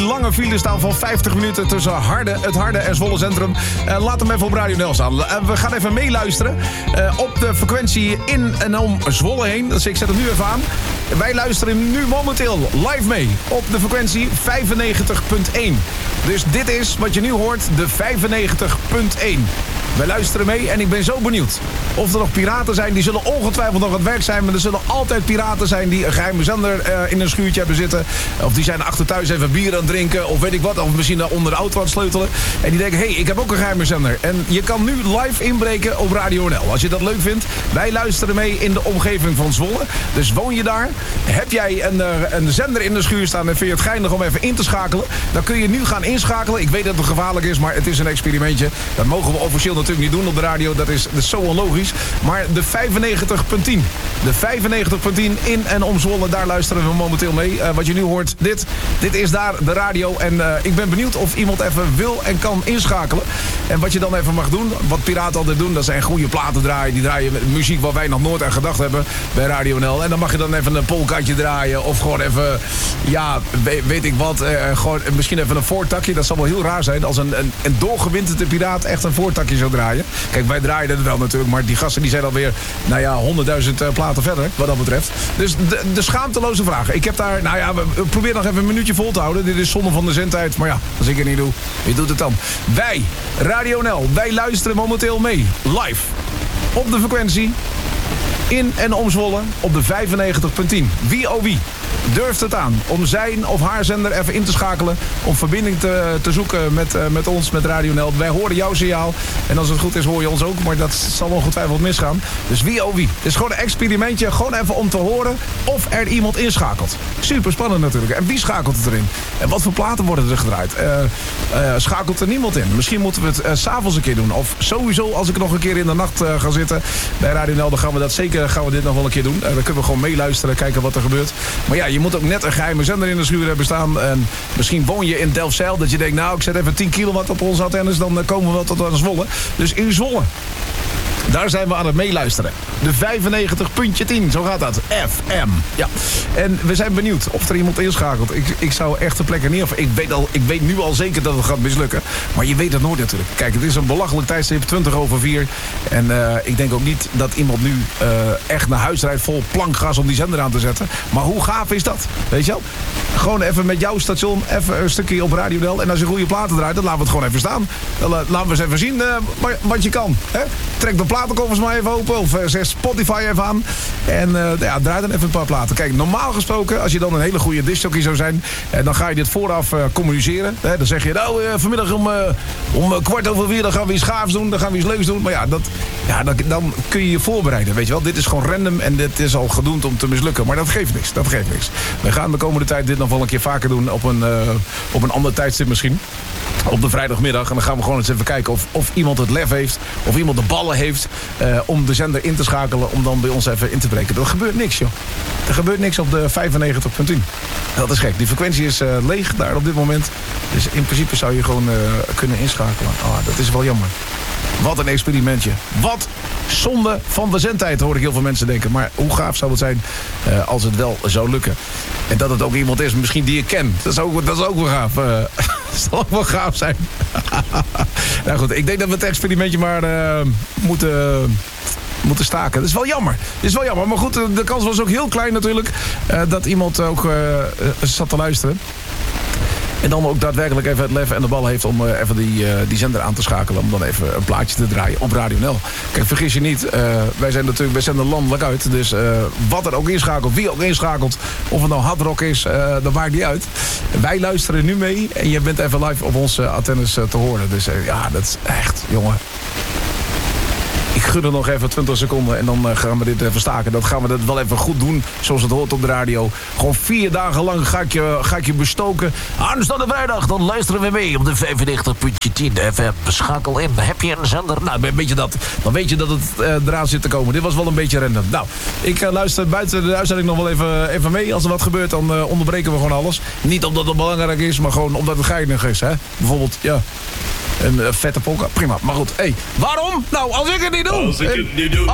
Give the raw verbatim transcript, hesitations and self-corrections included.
lange file staan van vijftig minuten tussen Harde, het Harde en Zwolle Centrum. Uh, laat hem even op Radio Nel staan. Uh, we gaan even meeluisteren uh, op de frequentie in en om Zwolle heen. Dus ik zet hem nu even aan. Wij luisteren nu momenteel live mee op de frequentie vijfennegentig punt één. Dus dit is wat je nu hoort, de vijfennegentig punt één. Wij luisteren mee en ik ben zo benieuwd of er nog piraten zijn. Die zullen ongetwijfeld nog aan het werk zijn. Maar er zullen altijd piraten zijn die een geheime zender uh, in een schuurtje hebben zitten. Of die zijn achter thuis even bier aan het drinken. Of weet ik wat. Of misschien onder de auto aan het sleutelen. En die denken, hé, hey, ik heb ook een geheime zender. En je kan nu live inbreken op Radio N L. Als je dat leuk vindt. Wij luisteren mee in de omgeving van Zwolle. Dus woon je daar. Heb jij een, uh, een zender in de schuur staan en vind je het geinig om even in te schakelen. Dan kun je nu gaan inschakelen. Ik weet dat het gevaarlijk is, maar het is een experimentje. Dat mogen we officieel natuurlijk niet doen op de radio. Dat is, dat is zo onlogisch. Maar de vijfennegentig punt tien. De vijfennegentig punt tien in en om Zwolle. Daar luisteren we momenteel mee. Uh, wat je nu hoort, dit. Dit is daar de radio. En uh, ik ben benieuwd of iemand even wil en kan inschakelen. En wat je dan even mag doen. Wat piraten altijd doen. Dat zijn goede platen draaien. Die draaien muziek waar wij nog nooit aan gedacht hebben. Bij Radio N L. En dan mag je dan even een polkaatje draaien. Of gewoon even, ja, weet, weet ik wat. Uh, gewoon misschien even een voortakje. Dat zal wel heel raar zijn. Als een, een, een doorgewinterde piraat echt een voortakje zou draaien. Kijk, wij draaien het wel natuurlijk. Maar die gasten die zijn alweer, nou ja, honderdduizend uh, platen verder. Wat dat betreft. Dus de, de schaamteloze vragen. Ik heb daar, nou ja, we probeer nog even een minuutje vol te houden. Dit is zonde van de zendtijd. Maar ja, als ik het niet doe, wie doet het dan? Wij, Radio N L, wij luisteren momenteel mee. Live. Op de frequentie. In en om Zwolle op de vijfennegentig punt tien. Wie oh wie durft het aan om zijn of haar zender even in te schakelen. Om verbinding te, te zoeken met, uh, met ons, met Radio N L. Wij horen jouw signaal. En als het goed is hoor je ons ook. Maar dat zal ongetwijfeld misgaan. Dus wie oh wie. Het is gewoon een experimentje. Gewoon even om te horen of er iemand inschakelt. Super spannend natuurlijk. En wie schakelt het erin? En wat voor platen worden er gedraaid? Uh, uh, schakelt er niemand in? Misschien moeten we het uh, 's avonds een keer doen. Of sowieso als ik nog een keer in de nacht uh, ga zitten bij Radio N L. Dan gaan we dat zeker gaan we dit nog wel een keer doen. Uh, dan kunnen we gewoon meeluisteren. Kijken wat er gebeurt. Maar ja, je moet ook net een geheime zender in de schuur hebben staan. En misschien woon je in Delfzijl. Dat je denkt, nou, ik zet even tien kilowatt op onze antennes. Dan komen we wel tot aan Zwolle. Dus in Zwolle. Daar zijn we aan het meeluisteren. De vijfennegentig punt tien, zo gaat dat. F M. Ja. En we zijn benieuwd of er iemand inschakelt. Ik, ik zou echt de plekken niet af. Ik weet, al, ik weet nu al zeker dat het gaat mislukken. Maar je weet het nooit natuurlijk. Kijk, het is een belachelijk tijdstip, twintig over vier. En uh, ik denk ook niet dat iemand nu uh, echt naar huis rijdt vol plankgas om die zender aan te zetten. Maar hoe gaaf is dat? Weet je wel? Gewoon even met jouw station, even een stukje op Radio N L. En als je goede platen draait, dan laten we het gewoon even staan. Dan uh, laten we eens even zien uh, wat je kan. Hè? Trek de platenkoffers maar even open. Of uh, zet Spotify even aan. En uh, ja, draai dan even een paar platen. Kijk, normaal gesproken, als je dan een hele goede discjockey zou zijn, uh, dan ga je dit vooraf uh, communiceren. Hè? Dan zeg je, nou, uh, vanmiddag om, uh, om uh, kwart over vier, dan gaan we iets gaafs doen. Dan gaan we iets leuks doen. Maar ja, dat, ja dan, dan kun je je voorbereiden. Weet je wel, dit is gewoon random en dit is al gedoemd om te mislukken. Maar dat geeft niks. Dat geeft niks. We gaan de komende tijd dit nog wel een keer vaker doen op een, uh, op een ander tijdstip misschien. Op de vrijdagmiddag. En dan gaan we gewoon eens even kijken of, of iemand het lef heeft. Of iemand de ballen heeft. Uh, om de zender in te schakelen. Om dan bij ons even in te breken. Er gebeurt niks, joh. Er gebeurt niks op de vijfennegentig punt tien. Dat is gek. Die frequentie is uh, leeg daar op dit moment. Dus in principe zou je gewoon uh, kunnen inschakelen. Oh, dat is wel jammer. Wat een experimentje. Wat zonde van de zendtijd, hoor ik heel veel mensen denken. Maar hoe gaaf zou het zijn uh, als het wel zou lukken. En dat het ook iemand is, misschien die ik ken. Dat is ook, dat is ook wel gaaf. Uh, dat zal ook wel gaaf zijn. Nou goed, ik denk dat we het experimentje maar uh, moeten... moeten staken. Dat is wel jammer. Dat is wel jammer. Maar goed, de kans was ook heel klein natuurlijk. Uh, dat iemand ook uh, zat te luisteren. En dan ook daadwerkelijk even het lef en de bal heeft om uh, even die, uh, die zender aan te schakelen. Om dan even een plaatje te draaien op Radio N L. Kijk, vergis je niet. Uh, wij zijn natuurlijk, wij zenden landelijk uit. Dus uh, wat er ook inschakelt, wie ook inschakelt. Of het nou hardrock is, uh, dat maakt niet uit. Wij luisteren nu mee. En je bent even live op onze antennes uh, te horen. Dus uh, ja, dat is echt, jongen. Ik gun er nog even twintig seconden en dan uh, gaan we dit even staken. Dat gaan we dat wel even goed doen, zoals het hoort op de radio. Gewoon vier dagen lang ga ik je, ga ik je bestoken. Aanstaande vrijdag, dan luisteren we mee op de vijfennegentig punt tien F M. Schakel in. Heb je een zender? Nou, weet je dat. Dan weet je dat het uh, eraan zit te komen. Dit was wel een beetje random. Nou, ik uh, luister buiten de uitzending nog wel even, even mee. Als er wat gebeurt, dan uh, onderbreken we gewoon alles. Niet omdat het belangrijk is, maar gewoon omdat het geinig is. Hè? Bijvoorbeeld, ja... Een uh, vette polka, prima. Maar goed, hé, hey, waarom? Nou, als ik het niet doe. Als ik het niet doe.